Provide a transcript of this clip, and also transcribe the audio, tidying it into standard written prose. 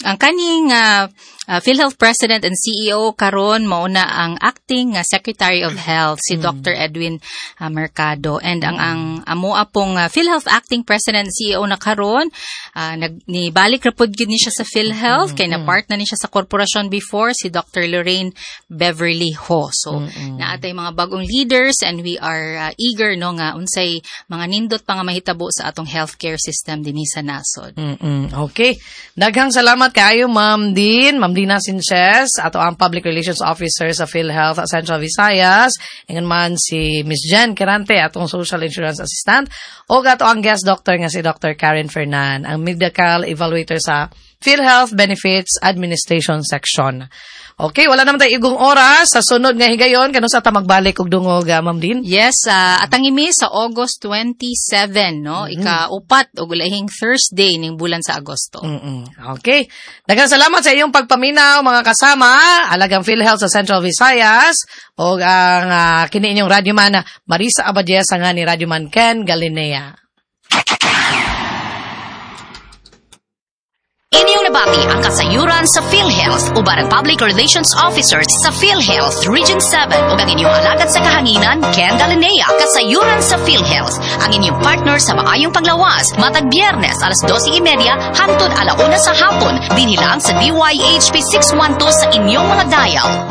ang kaning PhilHealth President and CEO karon mauna ang acting Secretary of Health si Dr. Edwin Mercado, and ang amoa pong PhilHealth acting President and CEO na karon nibalik ra pud gid ni siya sa PhilHealth kay na part na ni siya sa korporasyon before, si Dr. Lorraine Beverly Ho. So naatay mga bagong leaders, and we are eager no nga unsay mga nindot pa nga mahitabo sa atong healthcare system dinhi sa nasod. Okay. Daghang salamat kaayo Ma'am Dina Sinches, ato ang Public Relations Officer sa PhilHealth Central Visayas. Ingon man si Ms. Jen Quirante, atong Social Insurance Assistant, o ato ang guest doctor nga si Dr. Karen Fernan, ang Medical Evaluator sa PhilHealth Benefits Administration Section. Okay, wala naman tayo igong oras. Sa sunod nga higayon, kano sa ta magbalik og dungog, Ma'am Din? Yes, atangimi sa August 27, no? Ika-upat og ulahing Thursday ning bulan sa Agosto. Okay. Daghang salamat sa iyong pagpaminaw, mga kasama, alagang PhilHealth sa Central Visayas, o ang kini inyong radyoman Marisa Abadie sa nga ni radyoman Ken Galinea. Inyong nabati ang kasayuran sa PhilHealth uban ang Public Relations Officers sa PhilHealth Region 7 ug ang inyong alagad sa kahanginan, Ken Galinea. Kasayuran sa PhilHealth, ang inyong partner sa maayong panglawas, matag Biyernes alas 12:30 hangtod 1:00 sa hapon, dinhi lang sa DYHP 612 sa inyong mga dial.